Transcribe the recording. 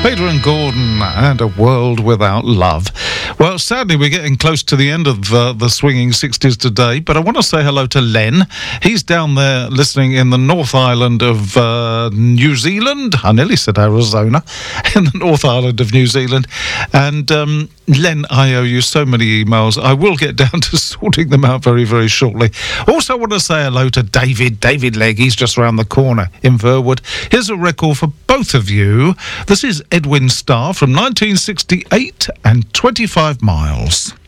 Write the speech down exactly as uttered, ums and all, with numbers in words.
Peter and Gordon and A World Without Love. Well, sadly, we're getting close to the end of uh, the Swinging sixties today, but I want to say hello to Len. He's down there listening in the North Island of uh, New Zealand. I nearly said Arizona. In the North Island of New Zealand. And um, Len, I owe you so many emails. I will get down to sorting them out very, very shortly. Also, I want to say hello to David. David Legg, he's just around the corner in Verwood. Here's a record for both of you. This is Edwin Starr from nineteen sixty-eight and twenty-five miles.